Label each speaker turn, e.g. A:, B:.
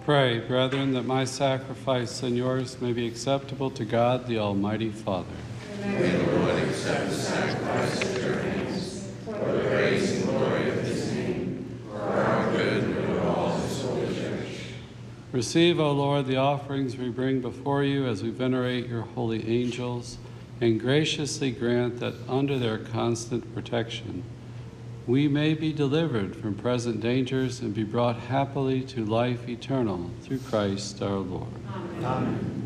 A: Pray, brethren, that my sacrifice and yours may be acceptable to God, the Almighty Father.
B: May the Lord accept the sacrifice at your hands, for the praise and glory of his name, for our good and of all his holy church.
A: Receive, O Lord, the offerings we bring before you as we venerate your holy angels, and graciously grant that under their constant protection we may be delivered from present dangers and be brought happily to life eternal through Christ our Lord.
B: Amen.